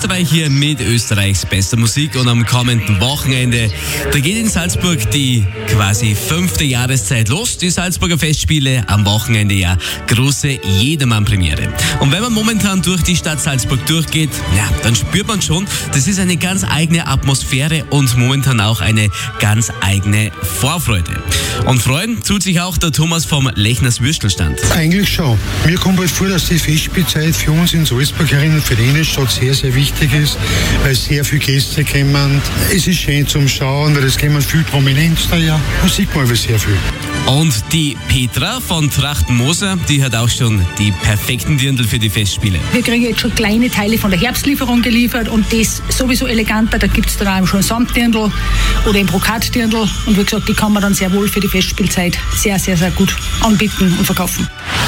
Österreich hier mit Österreichs bester Musik und am kommenden Wochenende, da geht in Salzburg die quasi 5. Jahreszeit los. Die Salzburger Festspiele am Wochenende, ja, große Jedermann-Premiere. Und wenn man momentan durch die Stadt Salzburg durchgeht, ja, dann spürt man schon, das ist eine ganz eigene Atmosphäre und momentan auch eine ganz eigene Vorfreude. Und freuen tut sich auch der Thomas vom Lechners Würstelstand. Eigentlich schon. Mir kommt halt vor, dass die Festspielzeit für uns in Salzburgerinnen, für die Innenstadt sehr, sehr wichtig ist, weil sehr viele Gäste kommen. Es ist schön zum Schauen, weil es kommen viel Prominenz daher. Da sieht man aber sehr viel. Und die Petra von Trachtenmoser, die hat auch schon die perfekten Dirndl für die Festspiele. Wir kriegen jetzt schon kleine Teile von der Herbstlieferung geliefert und das sowieso eleganter. Da gibt es dann auch schon Samtdirndl oder ein Brokatdirndl. Und wie gesagt, die kann man dann sehr wohl für die Festspielzeit sehr, sehr, sehr gut anbieten und verkaufen.